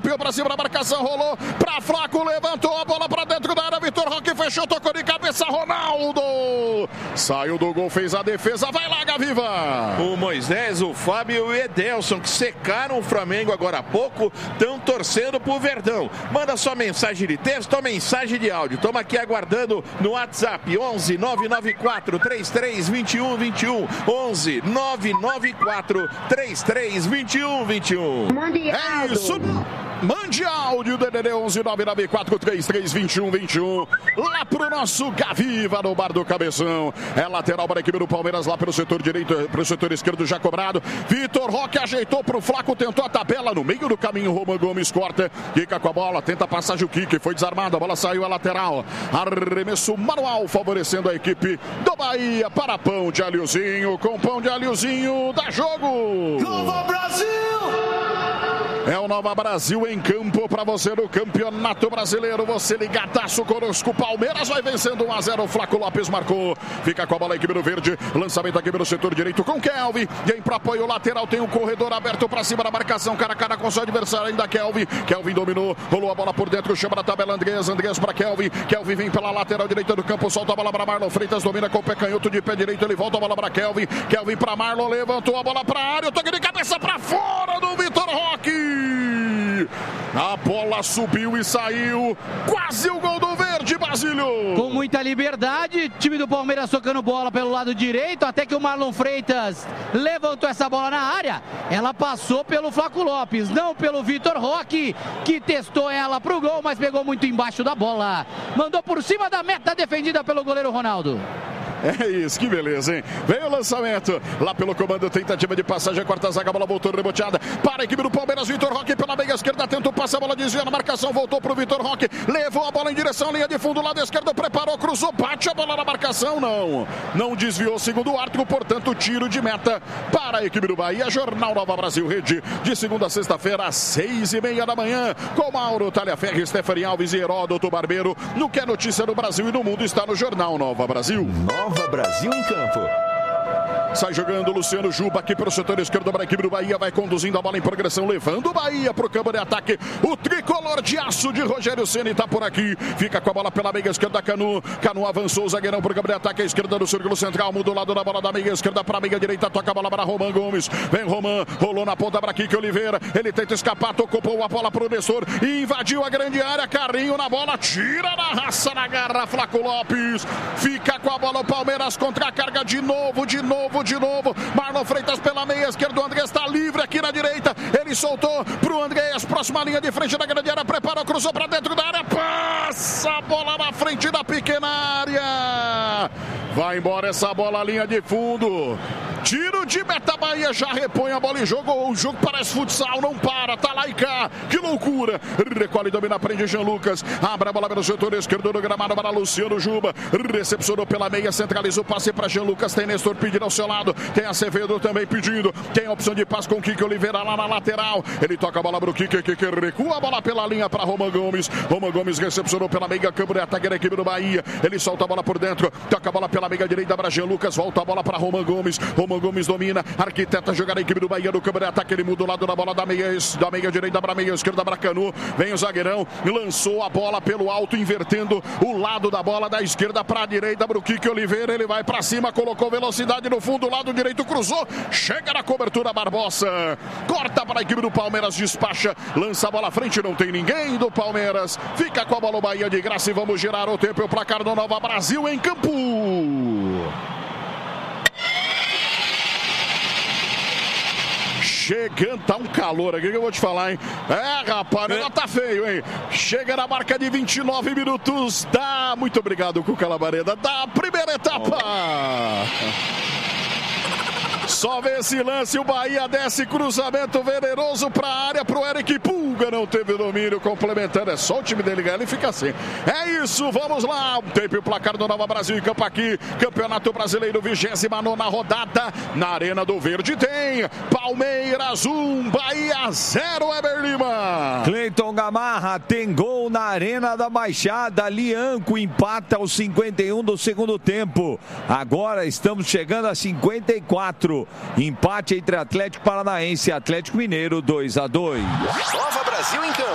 campeão pra cima da marcação, rolou pra Flaco, levantou a bola pra dentro da área, Vitor Roque fechou, tocou de cabeça, Ronaldo saiu do gol, fez a defesa, vai lá, Gaviva. O Moisés, o Fábio e o Edelson, que secaram o Flamengo agora há pouco, estão torcendo pro Verdão. Manda sua mensagem de texto ou mensagem de áudio. Estamos aqui aguardando no WhatsApp 11 994 33 21 21 11 994 33 21 21. É isso. Mande áudio, DDD 11 994 33 21 21. Lá pro nosso Gaviva no Bar do Cabeção. É lateral para a equipe do Palmeiras lá pelo setor direito, pro setor esquerdo já cobrado. Vitor Roque ajeitou pro Flaco, tentou a tabela no meio do caminho. Roman Gomes corta, fica com a bola, tenta passar o kick, foi desarmado, a bola saiu a lateral. Arremesso manual favorecendo a equipe do Bahia para pão de alhozinho. Com pão de alhozinho, dá jogo. Nova Brasil! É o Nova Brasil em campo para você no Campeonato Brasileiro. Você ligadaço conosco. Palmeiras vai vencendo 1-0. O Flaco Lopes marcou. Fica com a bola a equipe do verde. Lançamento aqui pelo setor direito com Kelvin. Vem para apoio lateral. Tem um corredor aberto para cima da marcação. Cara a cara com seu adversário ainda. Kelvin. Kelvin dominou. Rolou a bola por dentro. Chama da tabela Andrés. Andrés para Kelvin. Kelvin vem pela lateral direita do campo. Solta a bola para Marlon Freitas. Domina com o pé canhoto de pé direito. Ele volta a bola para Kelvin. Kelvin para Marlon. Levantou a bola para a área. O toque de cabeça para fora do Vitor Roque. A bola subiu e saiu. Quase o gol do verde, Basílio. Com muita liberdade, time do Palmeiras tocando bola pelo lado direito, até que o Marlon Freitas levantou essa bola na área. Ela passou pelo Flaco Lopes, não pelo Vitor Roque, que testou ela pro gol, mas pegou muito embaixo da bola. Mandou por cima da meta, defendida pelo goleiro Ronaldo. É isso, que beleza, hein? Vem o lançamento lá pelo comando, tentativa de passagem, a quarta zaga, a bola voltou reboteada para a equipe do Palmeiras. Vitor Roque pela meia esquerda, tenta o passe, a bola desvia na marcação, voltou pro Vitor Roque, levou a bola em direção à linha de fundo, lado esquerdo, preparou, cruzou, bate a bola na marcação, não desviou, segundo o árbitro, portanto, tiro de meta para a equipe do Bahia. Jornal Nova Brasil Rede, de segunda a sexta-feira, às 6:30 da manhã, com Mauro Talhaferri, Stephanie Alves e Heródoto Barbeiro. No que é notícia no Brasil e no mundo está no Jornal Nova Brasil. Nova Brasil em campo. Sai jogando Luciano Juba aqui pelo setor esquerdo para a equipe do Bahia. Vai conduzindo a bola em progressão, levando o Bahia para o campo de ataque. O tricolor de aço de Rogério Ceni está por aqui. Fica com a bola pela meia esquerda, Canu. Canu avançou, o zagueirão para o campo de ataque. A esquerda do círculo central, muda o lado da bola da meia esquerda para a meia direita. Toca a bola para Roman Gomes. Vem Roman, rolou na ponta para Kike Oliveira. Ele tenta escapar, tocou a bola para o Nestor. Invadiu a grande área, carrinho na bola. Tira na raça, na garra, Flaco Lopes. Fica com a bola o Palmeiras contra a carga de novo. Marlon Freitas pela meia esquerda, o Andrés está livre aqui na direita, ele soltou pro Andrés, próxima linha de frente da grande área, preparou, cruzou para dentro da área, passa a bola na frente da pequena área, vai embora essa bola, linha de fundo, tiro de meta, Bahia já repõe a bola em jogo, o jogo parece futsal, não para, tá lá e cá, que loucura, recolhe, domina, prende Jean Lucas, abre a bola pelo setor esquerdo do gramado para Luciano Juba, recepcionou pela meia, centralizou o passe para Jean Lucas, tem Nestor pedindo ao seu lado, tem Acevedo também pedindo, tem a opção de passe com o Kike Oliveira lá na lateral, ele toca a bola para o Kike, recua a bola pela linha para Roman Gomes recepcionou pela meia, campo de ataque da equipe do Bahia, ele solta a bola por dentro, toca a bola pela meia direita para Jean Lucas, volta a bola para Roman Gomes domina, arquiteta jogar a equipe do Bahia no campo de ataque, ele muda o lado da bola da meia direita para a meia esquerda para Canu, vem o zagueirão, lançou a bola pelo alto, invertendo o lado da bola da esquerda para a direita para o Kike Oliveira, ele vai para cima, colocou velocidade no fundo, lado direito, cruzou, chega na cobertura Barbosa, corta para a equipe do Palmeiras, despacha, lança a bola à frente, não tem ninguém do Palmeiras, fica com a bola o Bahia de graça e vamos girar o tempo e o placar do Nova Brasil em campo. Chegando, tá um calor aqui que eu vou te falar, hein? É, rapaz, ainda tá feio, hein? Chega na marca de 29 minutos muito obrigado, Cuca Labareda, da primeira etapa. Só vê esse lance, o Bahia desce, cruzamento veneroso para a área, pro Eric Pulga, não teve domínio, complementando, é só o time dele ganhar, ele fica assim. É isso, vamos lá, tempo e o placar do Nova Brasil em campo aqui, Campeonato Brasileiro, 29ª rodada, na Arena do Verde tem Palmeiras 1, Bahia 0, Eber Lima. Cleiton Gamarra tem gol na Arena da Baixada, Lianco empata aos 51 do segundo tempo, agora estamos chegando a 54. Empate entre Atlético Paranaense e Atlético Mineiro, 2-2. Nova Brasil em campo.